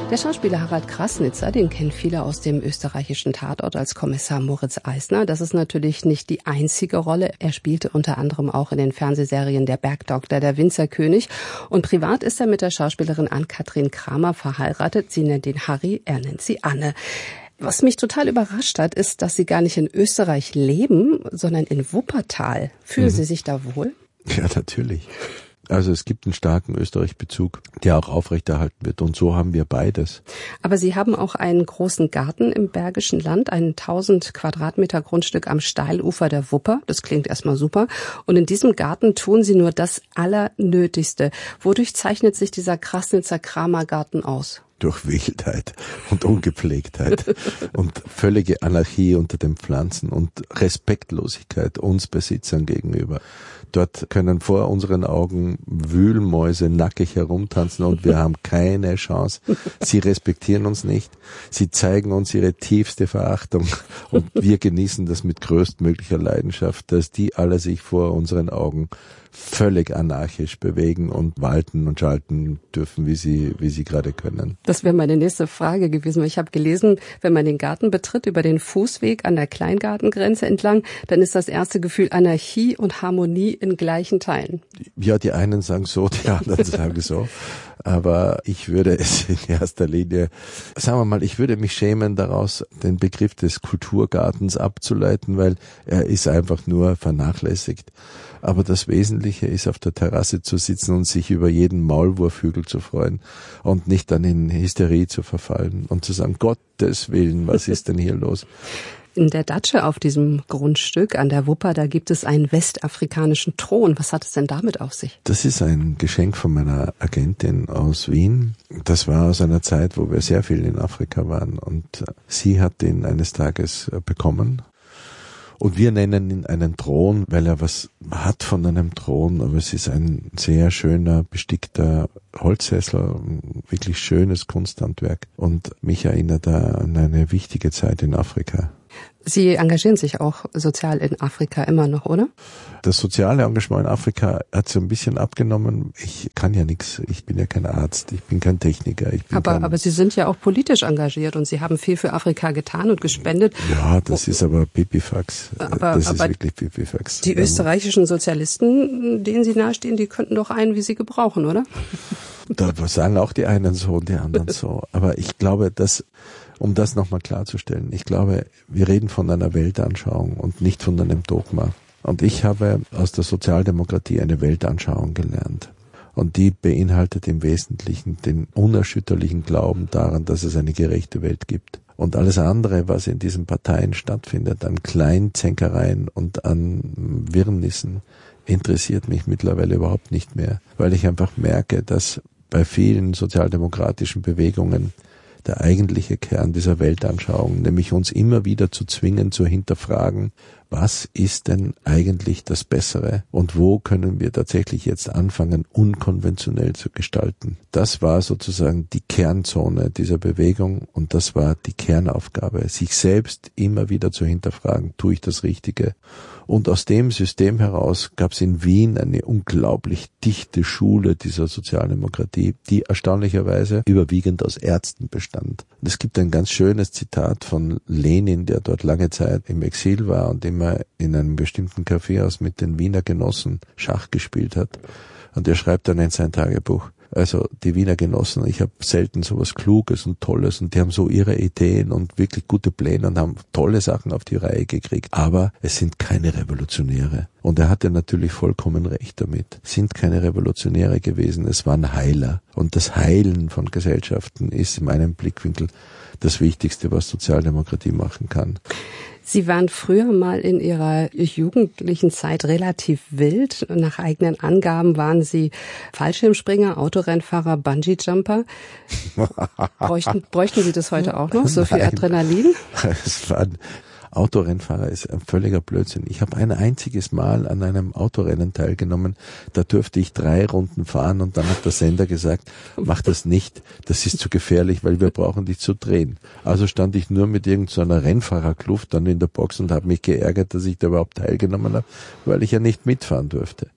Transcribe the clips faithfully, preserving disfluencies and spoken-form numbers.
Der Schauspieler Harald Krasnitzer, den kennen viele aus dem österreichischen Tatort als Kommissar Moritz Eisner. Das ist natürlich nicht die einzige Rolle. Er spielte unter anderem auch in den Fernsehserien Der Bergdoktor, Der Winzerkönig. Und privat ist er mit der Schauspielerin Ann-Kathrin Kramer verheiratet. Sie nennt ihn Harry, er nennt sie Anne. Was mich total überrascht hat, ist, dass Sie gar nicht in Österreich leben, sondern in Wuppertal. Fühlen mhm. Sie sich da wohl? Ja, natürlich. Also es gibt einen starken Österreich-Bezug, der auch aufrechterhalten wird. Und so haben wir beides. Aber Sie haben auch einen großen Garten im Bergischen Land, ein tausend Quadratmeter Grundstück am Steilufer der Wupper. Das klingt erstmal super. Und in diesem Garten tun Sie nur das Allernötigste. Wodurch zeichnet sich dieser Krasnitzer-Kramer-Garten aus? Durch Wildheit und Ungepflegtheit und völlige Anarchie unter den Pflanzen und Respektlosigkeit uns Besitzern gegenüber. Dort können vor unseren Augen Wühlmäuse nackig herumtanzen und wir haben keine Chance. Sie respektieren uns nicht. Sie zeigen uns ihre tiefste Verachtung und wir genießen das mit größtmöglicher Leidenschaft, dass die alle sich vor unseren Augen völlig anarchisch bewegen und walten und schalten dürfen, wie sie wie sie gerade können. Das wäre meine nächste Frage gewesen. Ich habe gelesen, wenn man den Garten betritt, über den Fußweg an der Kleingartengrenze entlang, dann ist das erste Gefühl Anarchie und Harmonie in gleichen Teilen. Ja, die einen sagen so, die anderen sagen so. Aber ich würde es in erster Linie, sagen wir mal, ich würde mich schämen daraus, den Begriff des Kulturgartens abzuleiten, weil er ist einfach nur vernachlässigt. Aber das Wesentliche ist, auf der Terrasse zu sitzen und sich über jeden Maulwurfhügel zu freuen und nicht dann in Hysterie zu verfallen und zu sagen, Gottes Willen, was ist denn hier los? In der Datsche auf diesem Grundstück an der Wupper, da gibt es einen westafrikanischen Thron. Was hat es denn damit auf sich? Das ist ein Geschenk von meiner Agentin aus Wien. Das war aus einer Zeit, wo wir sehr viel in Afrika waren und sie hat ihn eines Tages bekommen. Und wir nennen ihn einen Thron, weil er was hat von einem Thron, aber es ist ein sehr schöner, bestickter Holzsessel, ein wirklich schönes Kunsthandwerk und mich erinnert er an eine wichtige Zeit in Afrika. Sie engagieren sich auch sozial in Afrika immer noch, oder? Das soziale Engagement in Afrika hat so ein bisschen abgenommen. Ich kann ja nichts. Ich bin ja kein Arzt. Ich bin kein Techniker. Ich bin aber, kein aber Sie sind ja auch politisch engagiert und Sie haben viel für Afrika getan und gespendet. Ja, das ist aber Pipifax. Aber, das aber ist wirklich Pipifax. Die österreichischen Sozialisten, denen Sie nahestehen, die könnten doch einen wie Sie gebrauchen, oder? Da sagen auch die einen so und die anderen so. Aber ich glaube, dass Um das nochmal klarzustellen, ich glaube, wir reden von einer Weltanschauung und nicht von einem Dogma. Und ich habe aus der Sozialdemokratie eine Weltanschauung gelernt. Und die beinhaltet im Wesentlichen den unerschütterlichen Glauben daran, dass es eine gerechte Welt gibt. Und alles andere, was in diesen Parteien stattfindet, an Kleinzänkereien und an Wirrnissen, interessiert mich mittlerweile überhaupt nicht mehr. Weil ich einfach merke, dass bei vielen sozialdemokratischen Bewegungen der eigentliche Kern dieser Weltanschauung, nämlich uns immer wieder zu zwingen, zu hinterfragen, was ist denn eigentlich das Bessere und wo können wir tatsächlich jetzt anfangen, unkonventionell zu gestalten. Das war sozusagen die Kernzone dieser Bewegung und das war die Kernaufgabe, sich selbst immer wieder zu hinterfragen, tue ich das Richtige? Und aus dem System heraus gab es in Wien eine unglaublich dichte Schule dieser Sozialdemokratie, die erstaunlicherweise überwiegend aus Ärzten bestand. Und es gibt ein ganz schönes Zitat von Lenin, der dort lange Zeit im Exil war und immer in einem bestimmten Kaffeehaus mit den Wiener Genossen Schach gespielt hat. Und er schreibt dann in sein Tagebuch, also die Wiener Genossen, ich habe selten sowas Kluges und Tolles und die haben so ihre Ideen und wirklich gute Pläne und haben tolle Sachen auf die Reihe gekriegt. Aber es sind keine Revolutionäre. Und er hatte natürlich vollkommen recht damit. Es sind keine Revolutionäre gewesen, es waren Heiler. Und das Heilen von Gesellschaften ist in meinem Blickwinkel das Wichtigste, was Sozialdemokratie machen kann. Sie waren früher mal in Ihrer jugendlichen Zeit relativ wild. Nach eigenen Angaben waren Sie Fallschirmspringer, Autorennfahrer, Bungee-Jumper. Bräuchten, bräuchten Sie das heute auch noch, so viel Nein. Adrenalin? Es waren Autorennfahrer ist ein völliger Blödsinn. Ich habe ein einziges Mal an einem Autorennen teilgenommen, da durfte ich drei Runden fahren und dann hat der Sender gesagt, mach das nicht, das ist zu gefährlich, weil wir brauchen dich zu drehen. Also stand ich nur mit irgendeiner so Rennfahrerkluft dann in der Box und habe mich geärgert, dass ich da überhaupt teilgenommen habe, weil ich ja nicht mitfahren durfte.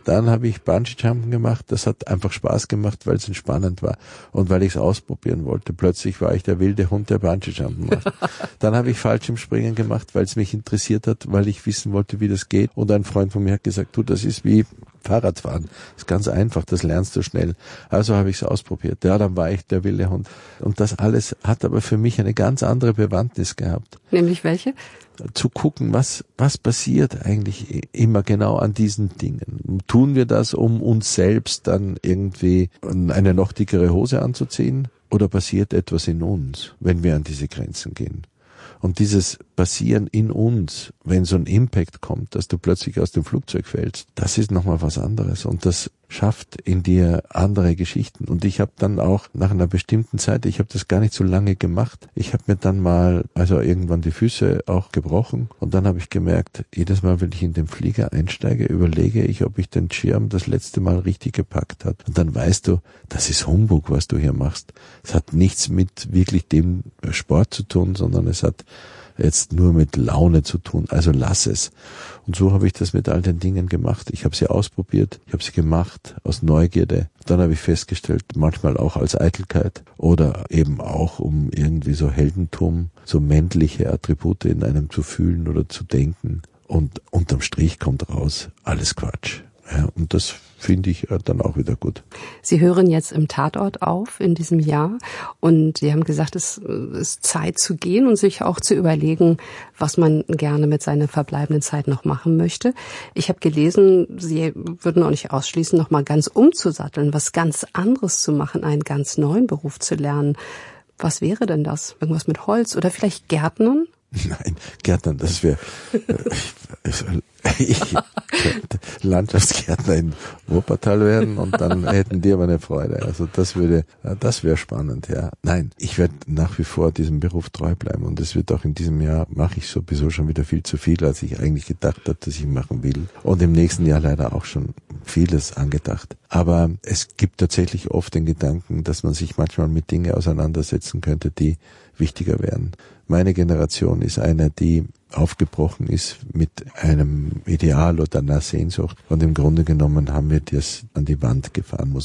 Dann habe ich Bungee-Jumpen gemacht. Das hat einfach Spaß gemacht, weil es entspannend war und weil ich es ausprobieren wollte. Plötzlich war ich der wilde Hund, der Bungee-Jumpen macht. Dann habe ich Fallschirmspringen gemacht, weil es mich interessiert hat, weil ich wissen wollte, wie das geht. Und ein Freund von mir hat gesagt, du, das ist wie Fahrradfahren. Das ist ganz einfach, das lernst du schnell. Also habe ich es ausprobiert. Ja, dann war ich der wilde Hund. Und das alles hat aber für mich eine ganz andere Bewandtnis gehabt. Nämlich welche? Zu gucken, was, was passiert eigentlich immer genau an diesen Dingen. Tun wir das, um uns selbst dann irgendwie eine noch dickere Hose anzuziehen? Oder passiert etwas in uns, wenn wir an diese Grenzen gehen? Und dieses Passieren in uns, wenn so ein Impact kommt, dass du plötzlich aus dem Flugzeug fällst, das ist nochmal was anderes. Und das schafft in dir andere Geschichten. Und ich habe dann auch nach einer bestimmten Zeit, ich habe das gar nicht so lange gemacht, ich habe mir dann mal, also irgendwann die Füße auch gebrochen. Und dann habe ich gemerkt, jedes Mal, wenn ich in den Flieger einsteige, überlege ich, ob ich den Schirm das letzte Mal richtig gepackt habe. Und dann weißt du, das ist Humbug, was du hier machst. Es hat nichts mit wirklich dem Sport zu tun, sondern es hat jetzt nur mit Laune zu tun, also lass es. Und so habe ich das mit all den Dingen gemacht. Ich habe sie ausprobiert, ich habe sie gemacht aus Neugierde. Dann habe ich festgestellt, manchmal auch als Eitelkeit oder eben auch um irgendwie so Heldentum, so männliche Attribute in einem zu fühlen oder zu denken. Und unterm Strich kommt raus, alles Quatsch. Ja, und das finde ich dann auch wieder gut. Sie hören jetzt im Tatort auf in diesem Jahr und Sie haben gesagt, es ist Zeit zu gehen und sich auch zu überlegen, was man gerne mit seiner verbleibenden Zeit noch machen möchte. Ich habe gelesen, Sie würden auch nicht ausschließen, noch mal ganz umzusatteln, was ganz anderes zu machen, einen ganz neuen Beruf zu lernen. Was wäre denn das? Irgendwas mit Holz oder vielleicht Gärtnern? Nein, Gärtnern, das wäre ich, ich Landschaftsgärtner in Wuppertal werden und dann hätten die aber eine Freude. Also das würde, das wäre spannend, ja. Nein, ich werde nach wie vor diesem Beruf treu bleiben und es wird auch in diesem Jahr, mache ich sowieso schon wieder viel zu viel, als ich eigentlich gedacht habe, dass ich machen will. Und im nächsten Jahr leider auch schon vieles angedacht. Aber es gibt tatsächlich oft den Gedanken, dass man sich manchmal mit Dingen auseinandersetzen könnte, die wichtiger wären. Meine Generation ist eine, die aufgebrochen ist mit einem Ideal oder einer Sehnsucht. Und im Grunde genommen haben wir das an die Wand gefahren, muss